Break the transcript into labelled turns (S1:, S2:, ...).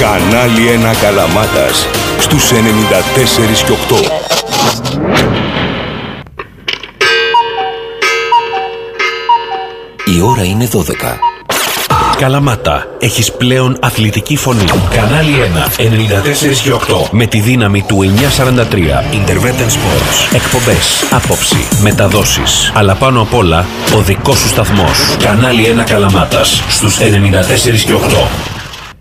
S1: Κανάλι 1 Καλαμάτας στους 94 και 8.
S2: Η ώρα είναι 12. Καλαμάτα, έχεις πλέον αθλητική φωνή. Κανάλι 1, 94 και 8. Με τη δύναμη του 943. Intervention Sports. Εκπομπές, άποψη, μεταδόσεις. Αλλά πάνω απ' όλα, ο δικός σου σταθμός. Κανάλι 1 Καλαμάτας στους 94 και 8.